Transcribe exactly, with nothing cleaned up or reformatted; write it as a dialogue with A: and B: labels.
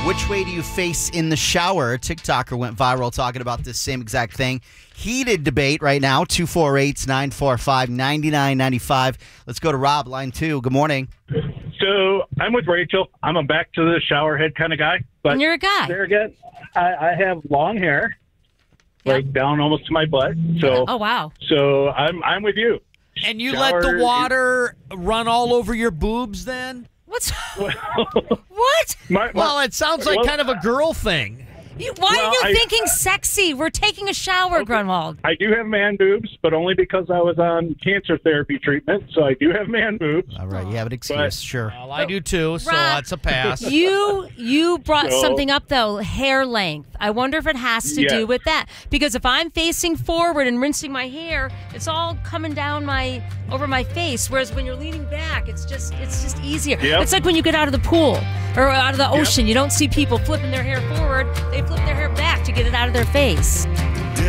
A: Which way do you face in the shower? A TikToker went viral talking about this same exact thing. Heated debate right now. two four eight, nine four five, nine nine nine five. Let's go to Rob, line two. Good morning.
B: So I'm with Rachel. I'm a back to the shower head kind of guy. But
C: And you're a guy.
B: there again, I, I have long hair, like down almost to my butt. So
C: Oh, wow.
B: so I'm I'm with you.
D: And you
B: Shower
D: let the
B: is-
D: water run all over your boobs then?
C: What's what?
B: My, my,
D: Well, it sounds like
B: Well-
D: kind of a girl thing.
C: You, why
B: Well,
C: are you
B: I-
C: thinking sexy? We're taking a shower, Grunwald.
B: I do have man boobs, but only because I was on cancer therapy treatment. So I do have man boobs.
A: All right, you have an excuse.
B: But-
A: Sure.
D: Well, I do too, so
C: Rob,
D: that's a pass.
C: You you brought
B: So-
C: something up though, hair length. I wonder if it has to
B: Yes.
C: do with that. Because if I'm facing forward and rinsing my hair, it's all coming down my over my face. Whereas when you're leaning back, it's just it's just easier.
B: Yep.
C: It's like when you get out of the pool or out of the ocean. You don't see people flipping their hair forward; they flip their hair back to get it out of their face.